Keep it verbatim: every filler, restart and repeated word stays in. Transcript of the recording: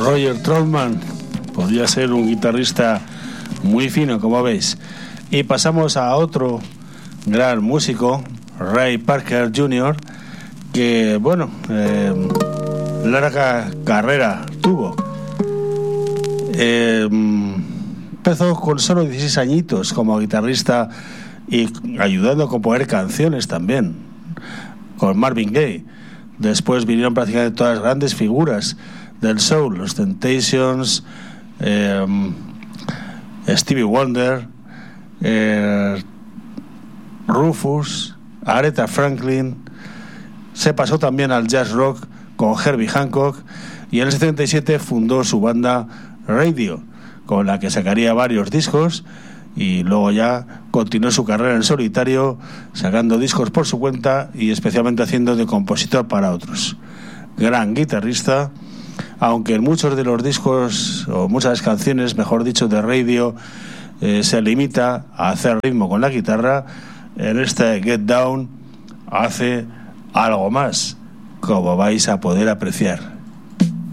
Roger Troutman podría ser un guitarrista muy fino, como veis. Y pasamos a otro gran músico, Ray Parker junior, que, bueno, eh, larga carrera tuvo. Eh, empezó con solo dieciséis añitos como guitarrista y ayudando a componer canciones también, con Marvin Gaye. Después vinieron prácticamente todas las grandes figuras del soul, los Temptations, eh, Stevie Wonder, eh, Rufus, Aretha Franklin. Se pasó también al jazz rock con Herbie Hancock, y en el setenta y siete fundó su banda Radio, con la que sacaría varios discos, y luego ya continuó su carrera en solitario, sacando discos por su cuenta y especialmente haciendo de compositor para otros. Gran guitarrista, aunque en muchos de los discos, o muchas canciones, mejor dicho, de Radio, eh, se limita a hacer ritmo con la guitarra. En este Get Down hace algo más, como vais a poder apreciar.